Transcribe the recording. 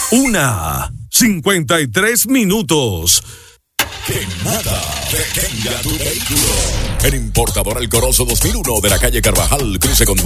1:53. Que nada detenga tu vehículo. El importador El Corozo 2001 de la calle Carvajal, cruce con